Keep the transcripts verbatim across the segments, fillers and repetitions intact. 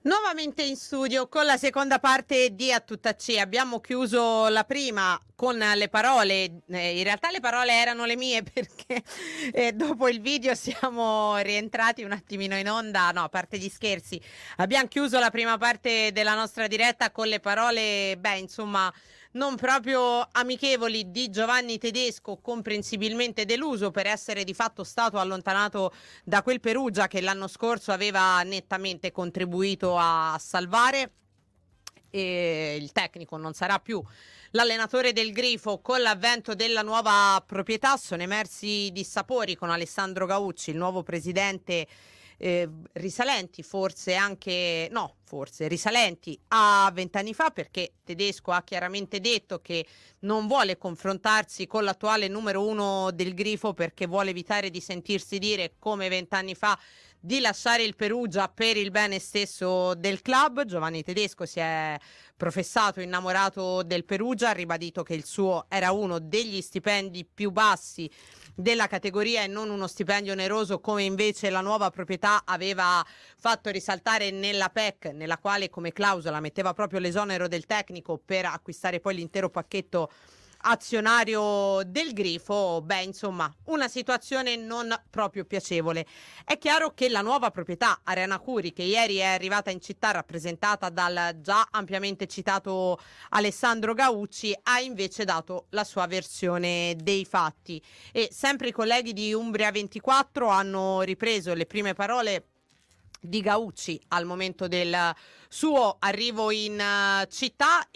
Nuovamente in studio con la seconda parte di A Tutta C. Abbiamo chiuso la prima con le parole, eh, in realtà le parole erano le mie perché eh, dopo il video siamo rientrati un attimino in onda, no, a parte gli scherzi. Abbiamo chiuso la prima parte della nostra diretta con le parole, beh, insomma, non proprio amichevoli di Giovanni Tedesco, comprensibilmente deluso per essere di fatto stato allontanato da quel Perugia che l'anno scorso aveva nettamente contribuito a salvare. E il tecnico non sarà più l'allenatore del Grifo. Con l'avvento della nuova proprietà sono emersi dissapori con Alessandro Gaucci, il nuovo presidente, eh, risalenti forse anche, no, forse risalenti a vent'anni fa, perché Tedesco ha chiaramente detto che non vuole confrontarsi con l'attuale numero uno del Grifo perché vuole evitare di sentirsi dire come vent'anni fa di lasciare il Perugia per il bene stesso del club. Giovanni Tedesco si è professato innamorato del Perugia, ha ribadito che il suo era uno degli stipendi più bassi della categoria e non uno stipendio oneroso come invece la nuova proprietà aveva fatto risaltare nella P E C, nella quale come clausola metteva proprio l'esonero del tecnico per acquistare poi l'intero pacchetto azionario del Grifo. Beh, insomma, una situazione non proprio piacevole. È chiaro che la nuova proprietà Arena Curi, che ieri è arrivata in città rappresentata dal già ampiamente citato Alessandro Gaucci, ha invece dato la sua versione dei fatti e sempre i colleghi di Umbria ventiquattro hanno ripreso le prime parole di Gaucci al momento del suo arrivo in uh, città,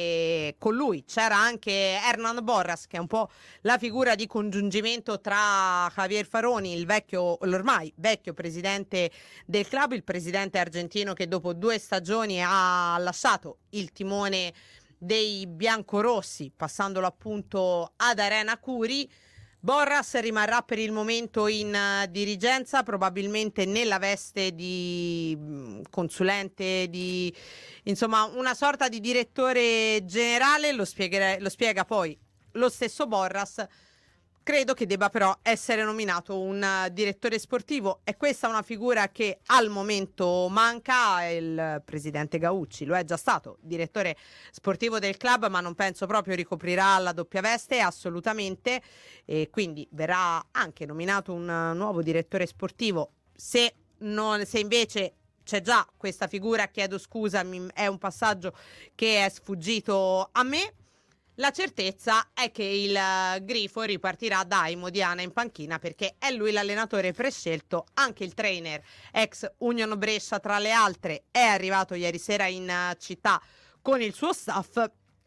e con lui c'era anche Hernan Borras, che è un po' la figura di congiungimento tra Javier Faroni, il vecchio, l'ormai vecchio presidente del club, il presidente argentino che dopo due stagioni ha lasciato il timone dei biancorossi, passandolo appunto ad Arena Curi. Borras rimarrà per il momento in uh, dirigenza, probabilmente nella veste di mh, consulente, di insomma una sorta di direttore generale. Lo, spieghere- lo spiega poi lo stesso Borras. Credo che debba però essere nominato un uh, direttore sportivo. È questa una figura che al momento manca. Il presidente Gaucci lo è già stato, direttore sportivo del club, ma non penso proprio ricoprirà la doppia veste, assolutamente. E quindi verrà anche nominato un uh, nuovo direttore sportivo. Se, non, se invece c'è già questa figura, chiedo scusa, mi, è un passaggio che è sfuggito a me. La certezza è che il Grifo ripartirà da Imodiana in panchina perché è lui l'allenatore prescelto. Anche il trainer ex Union Brescia tra le altre è arrivato ieri sera in città con il suo staff.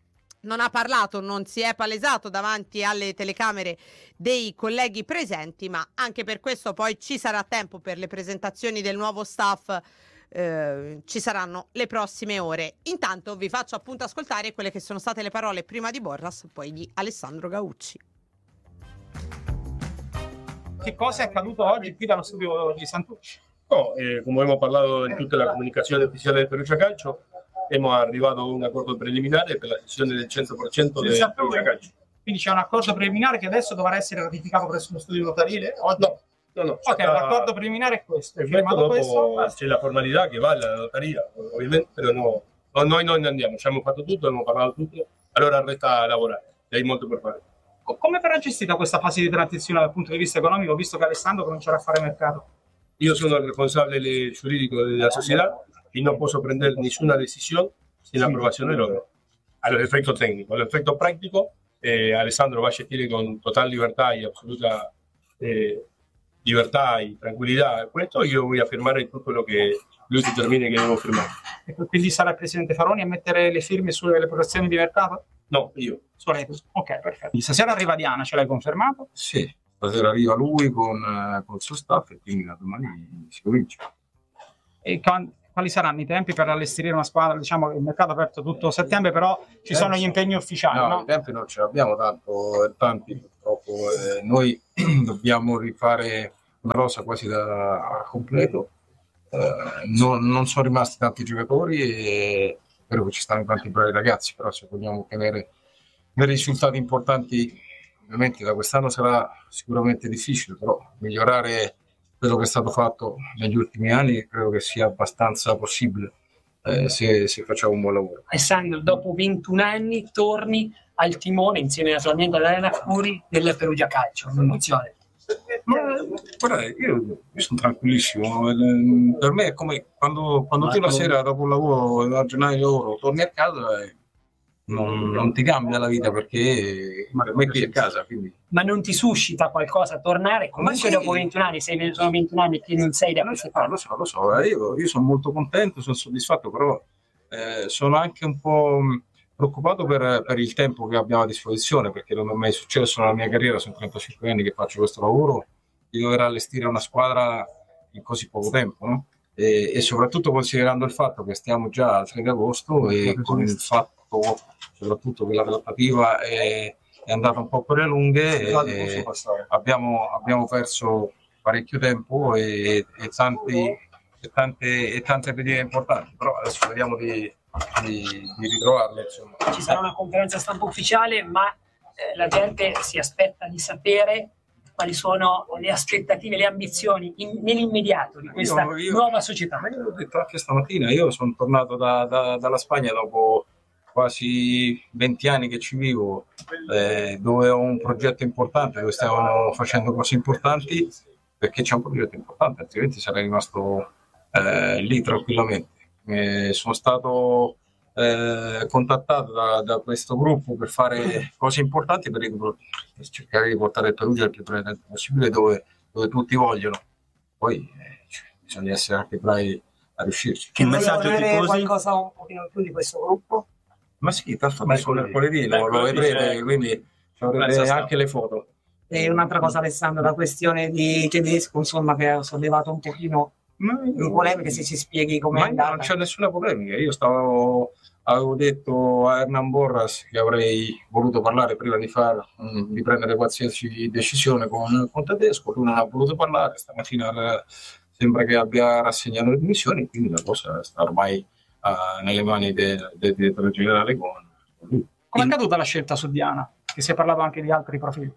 Non ha parlato, non si è palesato davanti alle telecamere dei colleghi presenti, ma anche per questo poi ci sarà tempo per le presentazioni del nuovo staff. Eh, ci saranno le prossime ore. Intanto vi faccio appunto ascoltare quelle che sono state le parole prima di Borras, poi di Alessandro Gaucci. Che cosa è accaduto oggi qui dallo studio di Santucci? No, eh, como hemos parlado en tutta la comunicazione ufficiale del Perugia Calcio, hemos arrivato a un accordo preliminare per la cessione del cento per cento del Perugia Calcio. Quindi c'è un accordo preliminare che adesso dovrà essere ratificato presso lo studio notarile? Oggi? No. No, no, ok, l'accordo preliminare è questo. Dopo questo. C'è la formalità che va alla notaria, ovviamente, però no, no, noi non andiamo, ci abbiamo fatto tutto, abbiamo parlato tutto, allora resta lavorare, e hai molto per fare. Come verrà gestita questa fase di transizione dal punto di vista economico, visto che Alessandro comincerà a fare mercato? Io sono il responsabile giuridico della società e non posso prendere nessuna decisione sin approvazione loro. All'effetto tecnico, all'effetto pratico, eh, Alessandro va a gestire con totale libertà e assoluta eh, libertà e tranquillità questo. Io voglio firmare tutto quello che lui determina che devo firmare. E quindi sarà il presidente Faroni a mettere le firme sulle operazioni di mercato? No, io. Ok, perfetto. Stasera arriva Diana, ce l'hai confermato? Sì, stasera arriva lui con, eh, con il suo staff e quindi da domani si comincia. E con, quali saranno i tempi per allestire una squadra? Diciamo che il mercato è aperto tutto settembre, però ci sono gli impegni ufficiali, no? No, i tempi non ce l'abbiamo tanto, tanti purtroppo. Eh, noi dobbiamo rifare una rosa quasi da completo. Eh, non, non sono rimasti tanti giocatori e spero che ci stanno tanti bravi ragazzi, però se vogliamo ottenere dei risultati importanti ovviamente da quest'anno sarà sicuramente difficile, però migliorare quello che è stato fatto negli ultimi anni credo che sia abbastanza possibile. eh, se, se facciamo un buon lavoro. Alessandro, dopo ventuno anni torni al timone insieme naturalmente ad Elena Curi del Perugia Calcio, un'emozione. Ma guarda, io, io sono tranquillissimo. Per me è come quando, quando tu la sera dopo il lavoro, la giornata di lavoro, torni a casa e non, non ti cambia la vita perché per me qui è casa. Quindi. Ma non ti suscita qualcosa a tornare? Comunque sì. Dopo ventuno anni, sei, sono ventuno anni che non sei da queste parti. Lo so, lo so, io, io sono molto contento, sono soddisfatto, però eh, sono anche un po' preoccupato per, per il tempo che abbiamo a disposizione, perché non è mai successo nella mia carriera, sono trentacinque anni che faccio questo lavoro, di dover allestire una squadra in così poco tempo, no? E, e soprattutto considerando il fatto che stiamo già al tre di agosto e con il fatto soprattutto che la trattativa è, è andata un po' per le lunghe, e abbiamo, abbiamo perso parecchio tempo e, e, tanti, e tante, e tante partite importanti, però adesso vediamo di Di, di ritrovarle, insomma. Ci sarà una conferenza stampa ufficiale, ma eh, la gente si aspetta di sapere quali sono le aspettative, le ambizioni in, nell'immediato di questa io, io, nuova società. Ma io l'ho detto anche stamattina, io sono tornato da, da, dalla Spagna dopo quasi venti anni che ci vivo, eh, dove ho un progetto importante, dove stiamo facendo cose importanti, perché c'è un progetto importante, altrimenti sarei rimasto eh, lì tranquillamente. Eh, sono stato eh, contattato da, da questo gruppo per fare cose importanti, per, per cercare di portare il Perugia il più presto possibile dove, dove tutti vogliono. Poi eh, cioè, bisogna essere anche bravi a riuscirci. Che messaggio tifosi? Qualcosa un pochino più di questo gruppo? Ma sì, tanto adesso mercoledì lo, lo vedrete, quindi avrete anche le foto. E un'altra cosa, Alessandro, la questione di Tedesco, insomma, che ha sollevato un pochino di polemiche, se ci spieghi come è andata. Non c'è nessuna polemica, io stavo, avevo detto a Hernan Borras che avrei voluto parlare prima di, far, di prendere qualsiasi decisione con, con Tedesco, lui non ha voluto parlare, stamattina sembra che abbia rassegnato le dimissioni, quindi la cosa sta ormai uh, nelle mani del de, direttore generale con lui. Come è caduta la scelta su Diana? Che si è parlato anche di altri profili.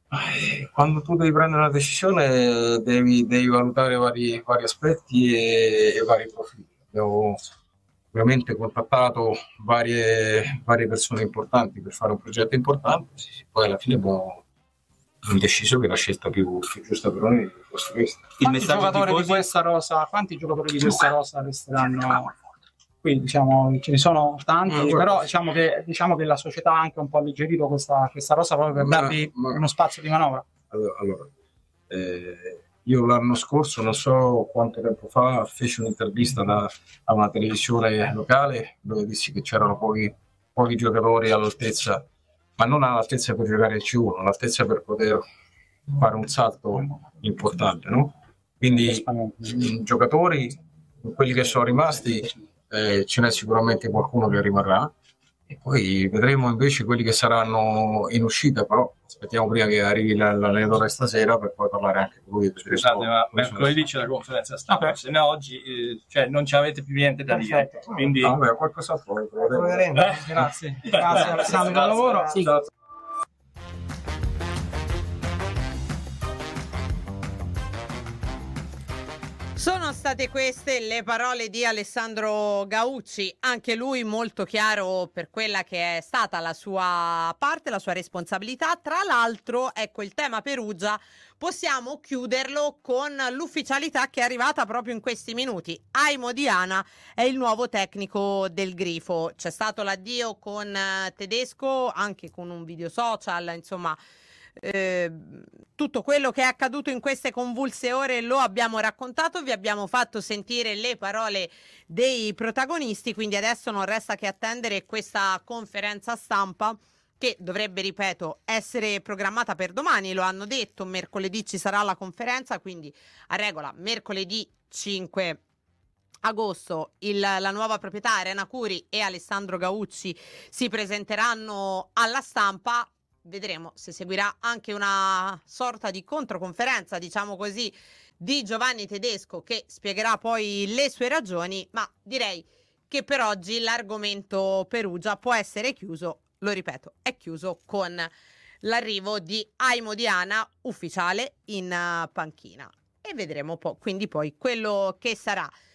Quando tu devi prendere una decisione devi, devi valutare vari, vari aspetti e, e vari profili. Abbiamo ovviamente contattato varie, varie persone importanti per fare un progetto importante, poi alla fine abbiamo deciso che la scelta più, più giusta per noi fosse questa. Quanti giocatori di questa rosa, quanti giocatori di questa rosa resteranno? Qui diciamo ce ne sono tanti, mm, però diciamo che, diciamo che la società ha anche un po' alleggerito questa, questa rosa proprio per ma, darvi ma, uno spazio di manovra. Allora, allora eh, io l'anno scorso, non so quanto tempo fa, feci un'intervista da, a una televisione locale dove dissi che c'erano pochi, pochi giocatori all'altezza, ma non all'altezza per giocare il C uno, all'altezza per poter fare un salto importante, no? Quindi i giocatori, quelli che sono rimasti, Eh, ce n'è sicuramente qualcuno che rimarrà e poi vedremo invece quelli che saranno in uscita, però aspettiamo prima che arrivi l'allenatore stasera per poi parlare anche con lui. Scusate, ma mercoledì c'è la conferenza stampa, okay. Se no oggi eh, cioè, non ci avete più niente da dire, quindi no, vabbè, qualcosa fuori, eh. Grazie, grazie Alessandro per il lavoro. Sì. Sono state queste le parole di Alessandro Gaucci, anche lui molto chiaro per quella che è stata la sua parte, la sua responsabilità. Tra l'altro, ecco, il tema Perugia possiamo chiuderlo con l'ufficialità che è arrivata proprio in questi minuti. Aimo Diana è il nuovo tecnico del Grifo. C'è stato l'addio con Tedesco, anche con un video social, insomma. Eh, tutto quello che è accaduto in queste convulse ore lo abbiamo raccontato, vi abbiamo fatto sentire le parole dei protagonisti, quindi adesso non resta che attendere questa conferenza stampa che dovrebbe, ripeto, essere programmata per domani, lo hanno detto, mercoledì ci sarà la conferenza, quindi a regola mercoledì cinque agosto il, la nuova proprietà Arena Curi e Alessandro Gaucci si presenteranno alla stampa. Vedremo se seguirà anche una sorta di controconferenza, diciamo così, di Giovanni Tedesco che spiegherà poi le sue ragioni, ma direi che per oggi l'argomento Perugia può essere chiuso, lo ripeto, è chiuso con l'arrivo di Aimo Diana ufficiale in panchina e vedremo po- quindi poi quello che sarà.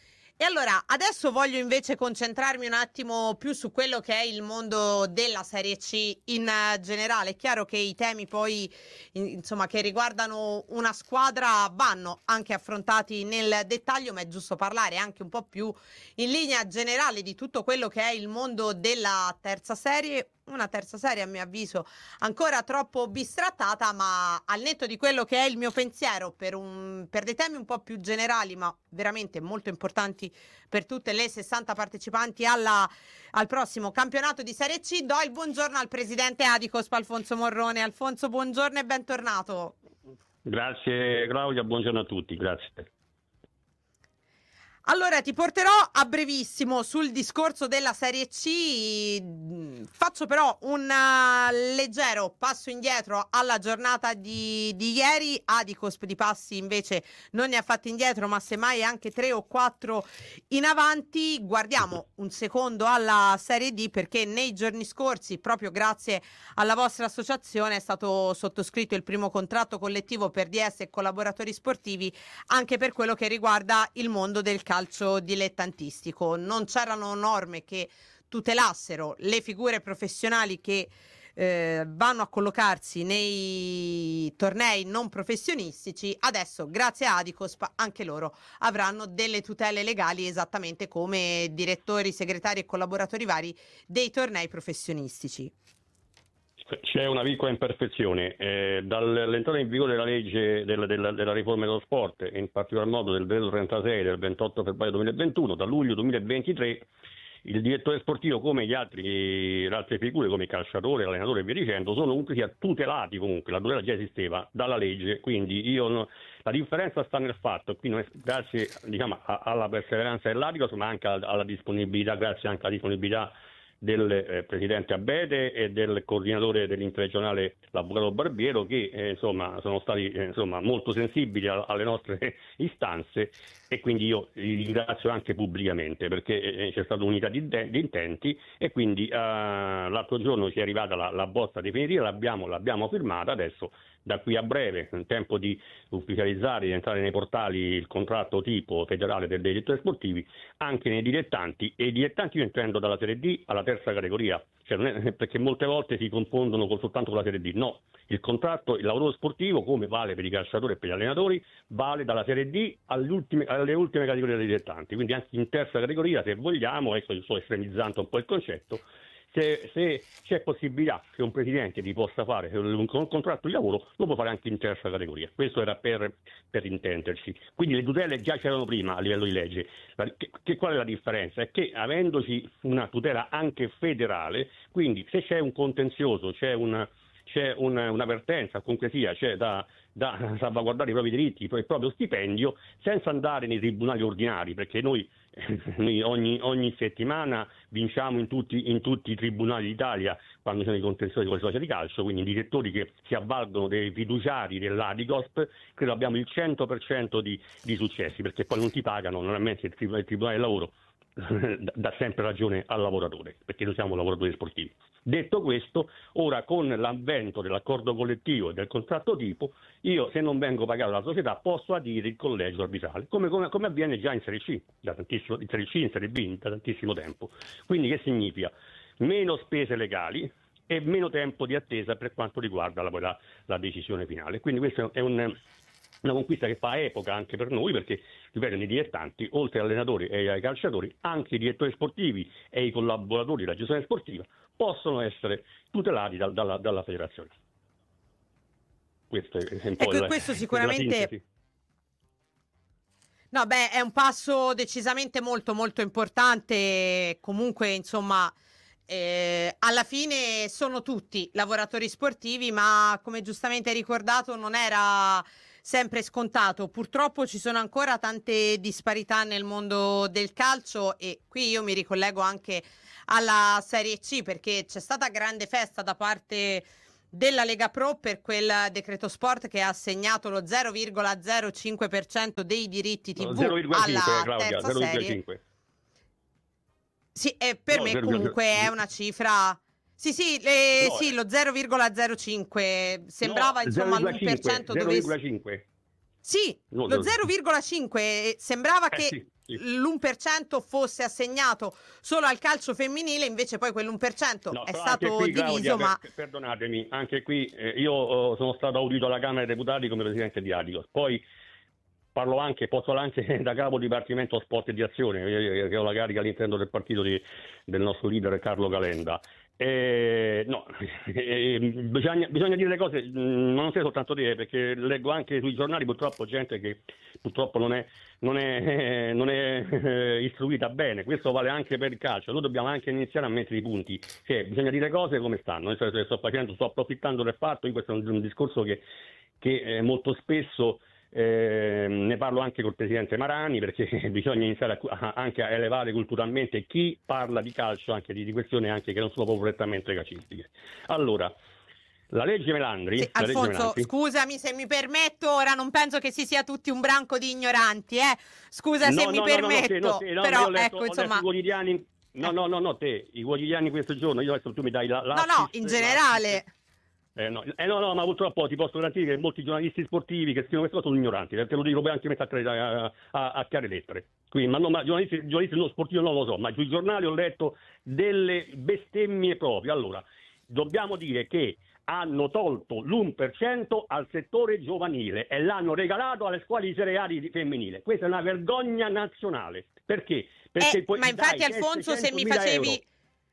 E allora, adesso voglio invece concentrarmi un attimo più su quello che è il mondo della Serie C in generale. È chiaro che i temi poi, insomma, che riguardano una squadra vanno anche affrontati nel dettaglio, ma è giusto parlare anche un po' più in linea generale di tutto quello che è il mondo della terza serie. Una terza serie, a mio avviso, ancora troppo bistrattata, ma al netto di quello che è il mio pensiero per, un, per dei temi un po' più generali, ma veramente molto importanti per tutte le sessanta partecipanti alla, al prossimo campionato di Serie C, do il buongiorno al presidente Adicosp, Alfonso Morrone. Alfonso, buongiorno e bentornato. Grazie Claudia, buongiorno a tutti, grazie. Allora, ti porterò a brevissimo sul discorso della Serie C, faccio però un uh, leggero passo indietro alla giornata di, di ieri. Adicosp di passi invece non ne ha fatti indietro, ma semmai anche tre o quattro in avanti. Guardiamo un secondo alla Serie D, perché nei giorni scorsi, proprio grazie alla vostra associazione, è stato sottoscritto il primo contratto collettivo per D S e collaboratori sportivi, anche per quello che riguarda il mondo del calcio dilettantistico. Non c'erano norme che tutelassero le figure professionali che eh, vanno a collocarsi nei tornei non professionistici. Adesso, grazie a Adicosp, anche loro avranno delle tutele legali, esattamente come direttori, segretari e collaboratori vari dei tornei professionistici. C'è una piccola imperfezione. Eh, dall'entrata in vigore della legge della, della, della riforma dello sport, e in particolar modo del decreto trentasei del ventotto febbraio duemilaventuno, da luglio duemilaventitré, il direttore sportivo, come gli altri, le altre figure come il calciatore, l'allenatore e via dicendo, sono comunque sia tutelati. Comunque la tutela già esisteva dalla legge, quindi io no, la differenza sta nel fatto, qui non è, grazie diciamo, a, alla perseveranza dell'Adicosp, ma anche alla, alla disponibilità, grazie anche alla disponibilità del eh, presidente Abete e del coordinatore dell'interregionale, l'avvocato Barbiero, che eh, insomma sono stati eh, insomma molto sensibili a, alle nostre istanze, e quindi io li ringrazio anche pubblicamente, perché eh, c'è stata unità di, de- di intenti, e quindi eh, l'altro giorno ci è arrivata la, la bozza definitiva, l'abbiamo, l'abbiamo firmata. Adesso da qui a breve, in tempo di ufficializzare, di entrare nei portali il contratto tipo federale dei direttori sportivi anche nei dilettanti, e i dilettanti io intendo dalla Serie D alla terza categoria, cioè non è, perché molte volte si confondono con, soltanto con la Serie D. No, il contratto, il lavoro sportivo, come vale per i calciatori e per gli allenatori, vale dalla Serie D alle ultime, alle ultime categorie dei dilettanti, quindi anche in terza categoria, se vogliamo, ecco, sto estremizzando un po' il concetto. Se, se c'è possibilità che un presidente ti possa fare un contratto di lavoro, lo può fare anche in terza categoria. Questo era per, per intenderci. Quindi le tutele già c'erano prima a livello di legge. Che, che, qual è la differenza? È che avendoci una tutela anche federale, quindi se c'è un contenzioso, c'è una c'è un, un'avvertenza, comunque sia, c'è da, da salvaguardare i propri diritti, il proprio stipendio, senza andare nei tribunali ordinari, perché noi, noi ogni, ogni settimana vinciamo in tutti, in tutti i tribunali d'Italia quando sono i contenziosi con le società di calcio, quindi i direttori che si avvalgono dei fiduciari dell'Adicosp, credo abbiamo il cento per cento di, di successi, perché poi non ti pagano, normalmente il, il Tribunale del Lavoro dà sempre ragione al lavoratore, perché noi siamo lavoratori sportivi. Detto questo, ora con l'avvento dell'accordo collettivo e del contratto tipo, io se non vengo pagato dalla società posso adire il collegio arbitrale, come, come, come avviene già in Serie C, da tantissimo, in Serie C, in Serie B, da tantissimo tempo. Quindi che significa? Meno spese legali e meno tempo di attesa per quanto riguarda la, la, la decisione finale. Quindi questo è un... una conquista che fa epoca anche per noi, perché, ripeto, i dilettanti, oltre agli allenatori e ai calciatori, anche i direttori sportivi e i collaboratori della gestione sportiva possono essere tutelati dal, dalla, dalla federazione. Questo è un po' ecco, la, questo sicuramente... No, beh, è un passo decisamente molto molto importante. Comunque, insomma, eh, alla fine sono tutti lavoratori sportivi, ma come giustamente hai ricordato non era sempre scontato. Purtroppo ci sono ancora tante disparità nel mondo del calcio, e qui io mi ricollego anche alla Serie C, perché c'è stata grande festa da parte della Lega Pro per quel decreto sport che ha assegnato lo zero virgola zero cinque per cento dei diritti tivù alla terza serie. Sì, e per no, me comunque è una cifra... Sì, sì, le, no, sì, lo zero virgola zero cinque sembrava no, insomma l'uno per cento dovesse... zero virgola cinque Sì, no, lo zero virgola cinque sembrava eh, che sì. l'uno per cento fosse assegnato solo al calcio femminile, invece poi quell'uno per cento No, è però stato anche qui, diviso, Claudia, ma per- perdonatemi, anche qui eh, io oh, sono stato audito alla Camera dei Deputati come presidente di Adicos, poi parlo anche, posso anche da capo dipartimento sport e di azione, eh, che ho la carica all'interno del partito di- del nostro leader Carlo Calenda. Eh, no, eh, bisogna, bisogna dire le cose, mh, non sei soltanto dire, perché leggo anche sui giornali purtroppo gente che purtroppo non è, non è, eh, non è eh, istruita bene. Questo vale anche per il calcio. Noi dobbiamo anche iniziare a mettere i punti, cioè bisogna dire cose come stanno. Io sto, sto facendo, sto approfittando del fatto, in questo è un, un discorso che, che eh, molto spesso eh, ne parlo anche col presidente Marani, perché bisogna iniziare a, anche a elevare culturalmente chi parla di calcio, anche di, di questioni anche che non sono proprio prettamente calcistiche. Allora, la legge Melandri, sì, la legge Alfonso, Melandri scusami se mi permetto, ora non penso che si sia tutti un branco di ignoranti, eh? Scusa se No, mi no, no, no, no, permetto, te, no, te, no, però io ho letto, ecco, ho letto insomma, i quotidiani, no, no, no, no, te, i quotidiani questo giorno, io adesso tu mi dai la, no, no, in generale. Eh no, eh no, no, ma purtroppo ti posso garantire che molti giornalisti sportivi che scrivono queste cose sono ignoranti, te lo dico poi anche mettere a, a, a, a chiare lettere. Quindi, ma, no, ma giornalisti, giornalisti non sportivi non lo so, ma sui giornali ho letto delle bestemmie proprio. Allora, dobbiamo dire che hanno tolto l'uno per cento al settore giovanile e l'hanno regalato alle squadre di Serie A di femminile. Questa è una vergogna nazionale. Perché? Perché Eh, poi ma infatti dai Alfonso, se mi settecentomila facevi... euro.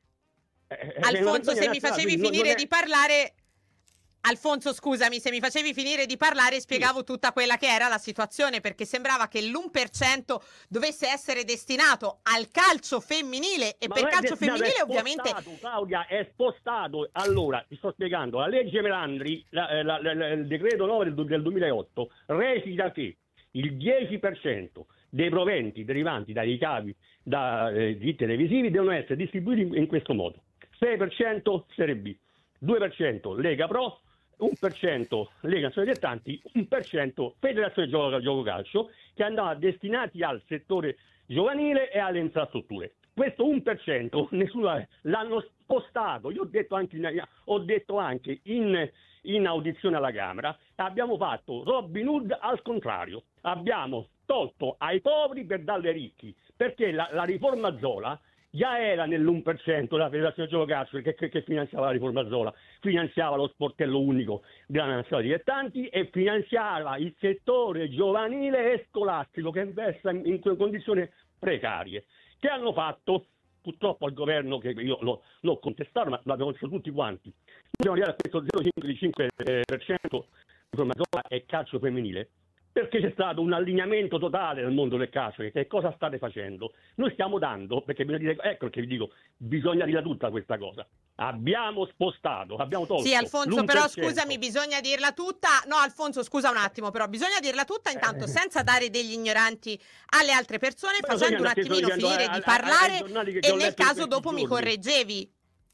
Eh, eh, è una Alfonso, vergogna se mi nazionale, facevi quindi non- finire non è- di parlare... Alfonso, scusami, se mi facevi finire di parlare spiegavo tutta quella che era la situazione, perché sembrava che l'uno per cento dovesse essere destinato al calcio femminile e Ma per non è calcio destinato, femminile è ovviamente... spostato, Claudia, è spostato. Allora, ti sto spiegando, la legge Melandri, la- eh, la- la- il decreto nove del, du- del duemilaotto, recita che il dieci per cento dei proventi derivanti dai ricavi da eh, diritti televisivi devono essere distribuiti in, in questo modo: sei per cento Serie B, due per cento Lega Pro, uno per cento Lega Nazionale Dilettanti, uno per cento Federazione Gioco, Gioco Calcio, che andavano destinati al settore giovanile e alle infrastrutture. Questo uno per cento nessuno l'hanno spostato. Io ho detto anche in, ho detto anche in, in audizione alla Camera, abbiamo fatto Robin Hood al contrario, abbiamo tolto ai poveri per darle ai ricchi, perché la, la riforma Zola già era nell'uno per cento della Federazione Gioco Calcio che, che, che finanziava la riforma Zola, finanziava lo sportello unico della nazionale dilettanti e finanziava il settore giovanile e scolastico che versa in, in condizioni precarie. Che hanno fatto? Purtroppo al governo, che io l'ho, l'ho contestato, ma l'abbiamo detto tutti quanti, dobbiamo arrivare a questo zero virgola cinque per cento riforma Zola e calcio femminile, perché c'è stato un allineamento totale nel mondo del calcio. Che cosa state facendo? Noi stiamo dando, perché bisogna dire, ecco che vi dico, bisogna dire tutta questa cosa. Abbiamo spostato, abbiamo tolto. Sì, Alfonso, l'uno per però cento. scusami, bisogna dirla tutta. No, Alfonso, scusa un attimo, però bisogna dirla tutta intanto senza dare degli ignoranti alle altre persone, Ma facendo un bisogna- attimino sto dicendo, finire eh, di ai- parlare ai giornali che- che e ho nel letto in caso questi dopo mi giorni. correggevi.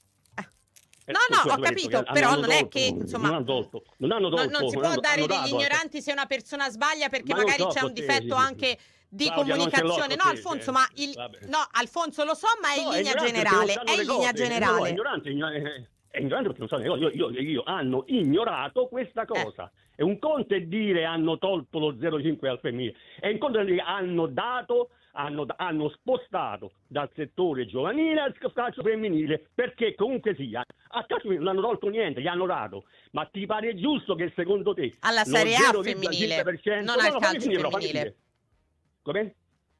Eh, No, scusa, no, ho tu hai detto capito, che però hanno non è tolto, che, insomma, non hanno tolto, non hanno No, tolto, non si non può hanno- dare hanno degli dato, ignoranti se una persona sbaglia perché Ma non magari c'è troppo, un sì, difetto sì, sì. anche di Claudia, non ce l'ho comunicazione. con No, te, Alfonso, eh, ma il... vabbè. no, Alfonso, lo so, ma è in No, linea ignorante perché non generale. sanno È le in linea cose. No, generale. è ignorante, igno- è è ignorante perché non sanno le cose. Io, io, io hanno ignorato questa cosa. E un conto è dire hanno tolto lo zero virgola cinque al femminile, e un conto è dire hanno dato, hanno, hanno spostato dal settore giovanile al calcio femminile, perché comunque sia, a calcio femminile non hanno tolto niente, gli hanno dato. Ma ti pare giusto che secondo te Alla lo Serie A zero virgola cinque per cento femminile, non no, al no, fammi calcio finire, però, fammi femminile. finire. Come?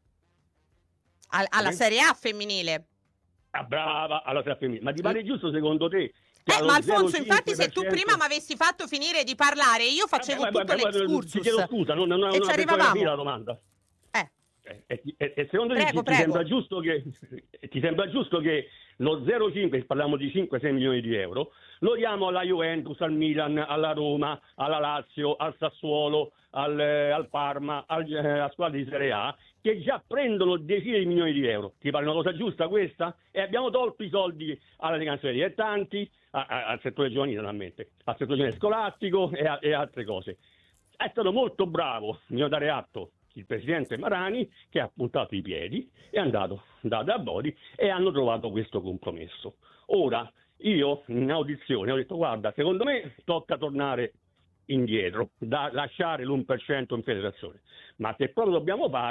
Al- alla Come? Serie A femminile. Ah, brava, alla Serie A femminile. Ma ti pare giusto secondo te? che Eh, allo ma Alfonso, zero virgola infatti, se tu cinque per cento prima mi avessi fatto finire di parlare, io facevo Vabbè, tutto vabbè, vabbè, l'excursus. Ti chiedo scusa, non, non, non, E non ci per arrivavamo. capire la domanda. Eh. E, e- e- e secondo Prego, te ti, ti prego. sembra giusto che ti sembra giusto che lo zero virgola cinque, parliamo di cinque sei milioni di euro, lo diamo alla Juventus, al Milan, alla Roma, alla Lazio, al Sassuolo, al, eh, al Parma, al, eh, alla squadra di Serie A, che già prendono decine di milioni di euro? Ti pare una cosa giusta questa? E abbiamo tolto i soldi alla Leganza dei Dilettanti, a- a- al settore giovanile naturalmente, al settore giovanile scolastico e, a- e altre cose. È stato molto bravo, bisogna dare atto, il presidente Marani, che ha puntato i piedi, è andato da, da Bodi e hanno trovato questo compromesso. Ora, io in audizione ho detto, guarda, secondo me tocca tornare indietro, da lasciare l'uno per cento in federazione, ma se proprio dobbiamo fare,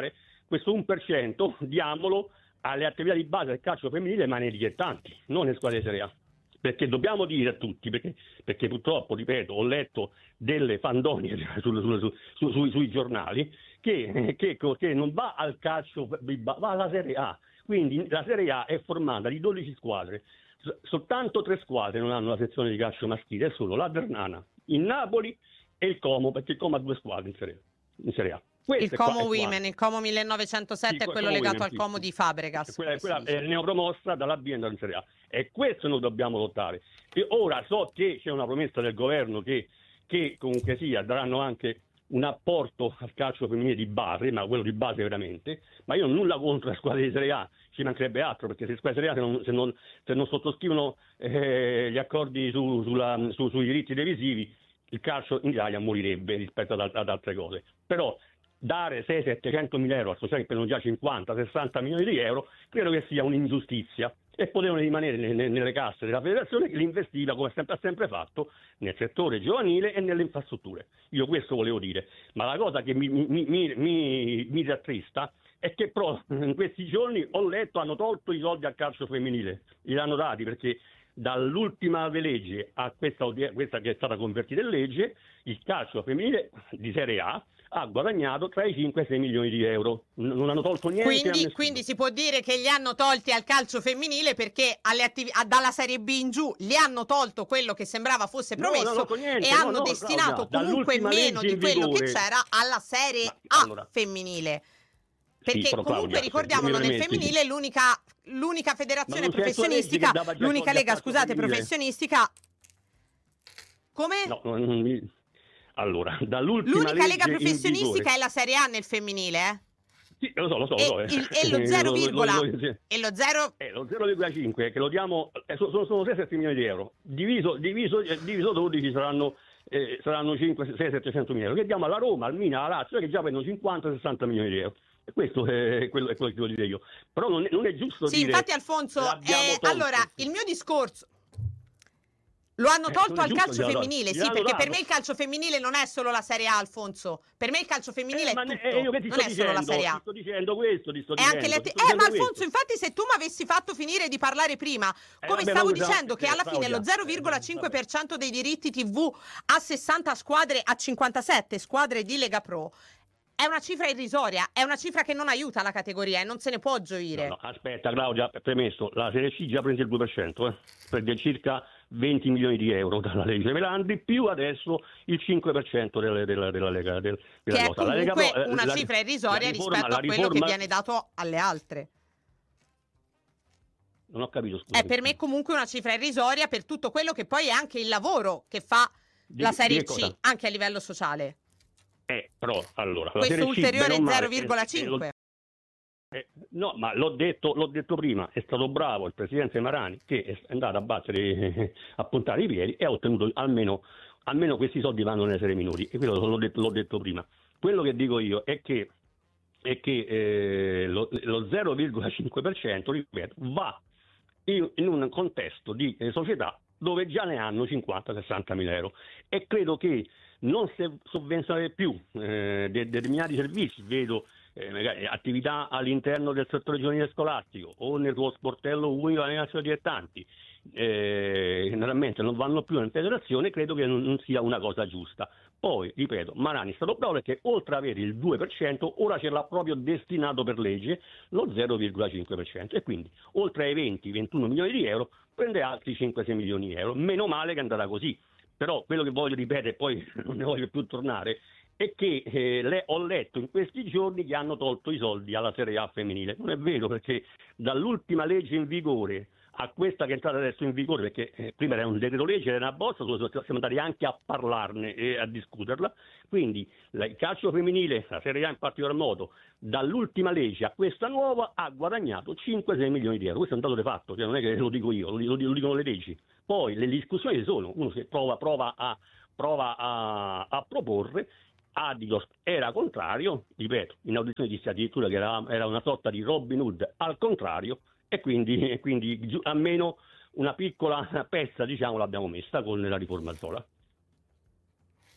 questo uno per cento diamolo alle attività di base del calcio femminile, ma nei dilettanti, non nelle squadre di Serie A. Perché dobbiamo dire a tutti, perché, perché purtroppo, ripeto, ho letto delle fandonie su, su, su, su, sui, sui giornali, che, che, che non va al calcio, va alla Serie A. Quindi la Serie A è formata di dodici squadre, soltanto tre squadre non hanno la sezione di calcio maschile, sono la Ternana, il Napoli e il Como, perché il Como ha due squadre in Serie A. In Serie A. Il Como Women, il Como millenovecentosette sì, è quello Como legato Women, al Como sì, di Fabregas. Quella, quella è neopromossa dalla B in Serie A. E questo noi dobbiamo lottare. E ora so che c'è una promessa del governo che, che comunque sia daranno anche un apporto al calcio femminile di base, ma quello di base veramente, ma io ho nulla contro le squadre di Serie A, ci mancherebbe altro, perché se le squadre di Serie A se non, se non, se non sottoscrivono eh, gli accordi su, sulla, su, sui diritti televisivi, il calcio in Italia morirebbe rispetto ad, ad altre cose. Però dare seicento settecento mila euro a società che prendono già cinquanta sessanta milioni di euro, credo che sia un'ingiustizia, e potevano rimanere nelle, nelle casse della federazione, che li investiva, come sempre, ha sempre fatto, nel settore giovanile e nelle infrastrutture. Io questo volevo dire, ma la cosa che mi, mi, mi, mi, mi rattrista è che però in questi giorni ho letto hanno tolto i soldi al calcio femminile, li hanno dati, perché dall'ultima legge a questa, questa che è stata convertita in legge, il calcio femminile di Serie A ha guadagnato tra i cinque e i sei milioni di euro. Non hanno tolto niente. Quindi, quindi si può dire che li hanno tolti al calcio femminile, perché alle attiv- dalla Serie B in giù li hanno tolto quello che sembrava fosse promesso, no, no, niente, e no, hanno no, destinato Claudia, comunque meno di quello vigore, che c'era alla Serie ma, A allora, femminile. Perché sì, comunque Claudia, ricordiamolo, nel femminile sì. l'unica, l'unica federazione professionistica, l'unica lega, scusate, femminile. professionistica. Come? No, non mi... Allora, dall'ultima l'unica legge lega professionistica vigore... è la Serie A nel femminile, eh? Sì, lo so, lo so, e, lo so. Eh. Il, e lo zero, lo, lo, lo, e lo zero... Eh, lo zero virgola cinque che lo diamo, eh, sono, sono sei sette milioni di euro, diviso, diviso, eh, diviso dodici saranno, eh, saranno cinque sei settecento mila euro, che diamo alla Roma, al Milan, alla Lazio, che già prendono cinquanta sessanta milioni di euro. E questo è quello, è quello che devo dire io. Però non è, non è giusto sì, dire... Sì, infatti Alfonso, eh, allora, il mio discorso... Lo hanno tolto eh, al calcio femminile, sì, perché dato. per me il calcio femminile non è solo la Serie A, Alfonso. Per me il calcio femminile eh, è tutto, eh, io che ti non sto è dicendo, solo la Serie A. Ti sto dicendo questo, ti sto e dicendo. Anche le ti sto eh, ma Alfonso, questo. infatti, se tu mi avessi fatto finire di parlare prima, come eh, vabbè, stavo dicendo, che alla fine lo zero virgola cinque per cento dei diritti tivù a sessanta squadre, a cinquantasette squadre di Lega Pro, è una cifra irrisoria, è una cifra che non aiuta la categoria e non se ne può gioire. No, no, aspetta, Claudia, premesso, la Serie C già prende il due per cento, eh, prende circa venti milioni di euro dalla legge Melandri, più adesso il cinque per cento della, della, della Lega della che è cosa. comunque la Lega Pro, una la, cifra irrisoria riforma, rispetto a quello riforma... che viene dato alle altre. Non ho capito, scusa. È per me comunque una cifra irrisoria per tutto quello che poi è anche il lavoro che fa di, la Serie C, cosa? Anche a livello sociale. Eh, però, allora... Questo la ulteriore zero virgola cinque. Eh, no, ma l'ho detto, l'ho detto prima, è stato bravo il presidente Marani, che è andato a battere, eh, a puntare i piedi, e ha ottenuto almeno, almeno questi soldi vanno nelle serie minori, e quello l'ho detto, l'ho detto prima. Quello che dico io è che, è che eh, lo, lo zero virgola cinque per cento, ripeto, va in, in un contesto di eh, società dove già ne hanno cinquanta sessanta mila euro, e credo che non sovvenzionare più eh, de- determinati servizi, vedo eh, magari attività all'interno del settore giovanile scolastico o nel tuo sportello unico alla nazione dilettanti, eh, generalmente non vanno più in federazione, credo che non, non sia una cosa giusta. Poi, ripeto, Marani è stato bravo perché oltre ad avere il due per cento, ora ce l'ha proprio destinato per legge lo zero virgola cinque per cento, e quindi oltre ai venti ventuno milioni di euro prende altri cinque sei milioni di euro. Meno male che è andata così. Però quello che voglio ripetere, e poi non ne voglio più tornare, è che eh, le, ho letto in questi giorni che hanno tolto i soldi alla Serie A femminile. Non è vero, perché dall'ultima legge in vigore a questa che è entrata adesso in vigore, perché eh, prima era un decreto legge, era una bozza, siamo andati anche a parlarne e a discuterla, quindi la, il calcio femminile, la Serie A in particolar modo, dall'ultima legge a questa nuova ha guadagnato cinque sei milioni di euro. Questo è un dato di fatto, cioè non è che lo dico io, lo, lo, lo dicono le leggi. Poi le discussioni ci sono, uno si prova, prova, a, prova a, a proporre. Adidos era contrario, ripeto, in audizione disse addirittura che era, era una sorta di Robin Hood al contrario, e quindi, quindi almeno una piccola pezza, diciamo, l'abbiamo messa con la riforma Zola.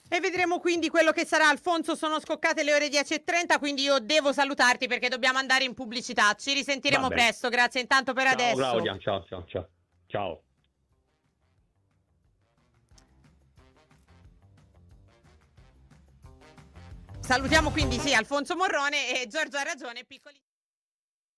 E vedremo quindi quello che sarà. Alfonso, sono scoccate le ore dieci e trenta, quindi io devo salutarti perché dobbiamo andare in pubblicità. Ci risentiremo presto, grazie intanto per ciao, adesso. Claudia, ciao, ciao, ciao. Ciao. Salutiamo quindi sì Alfonso Morrone, e Giorgio ha ragione, piccoli